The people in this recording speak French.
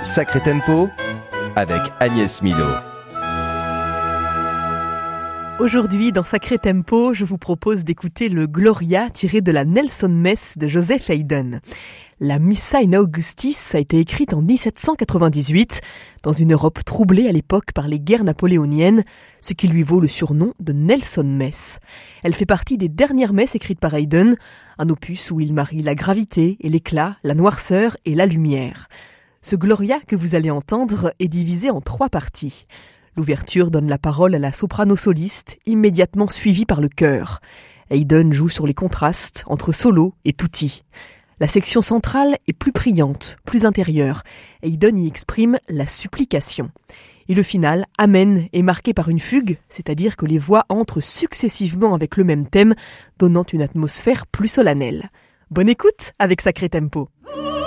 Sacré Tempo avec Agnès Milo. Aujourd'hui, dans Sacré Tempo, je vous propose d'écouter le Gloria tiré de la Nelson Messe de Joseph Haydn. La Missa in Augustis a été écrite en 1798, dans une Europe troublée à l'époque par les guerres napoléoniennes, ce qui lui vaut le surnom de Nelson Messe. Elle fait partie des dernières messes écrites par Haydn, un opus où il marie la gravité et l'éclat, la noirceur et la lumière. Ce Gloria que vous allez entendre est divisé en 3 parties. L'ouverture donne la parole à la soprano soliste, immédiatement suivie par le chœur. Haydn joue sur les contrastes entre solo et tutti. La section centrale est plus priante, plus intérieure. Haydn y exprime la supplication. Et le final, Amen, est marqué par une fugue, c'est-à-dire que les voix entrent successivement avec le même thème, donnant une atmosphère plus solennelle. Bonne écoute avec Sacré Tempo.